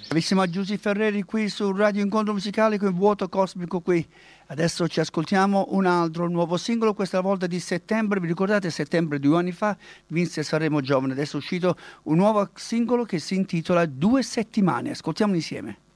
Bravissima Giusy Ferreri qui su Radio Incontro Musicale con Vuoto Cosmico qui. Adesso ci ascoltiamo un altro nuovo singolo, questa volta di settembre. Vi ricordate settembre 2 anni fa vinse Sanremo Giovane. Adesso è uscito un nuovo singolo che si intitola 2 settimane. Ascoltiamolo insieme.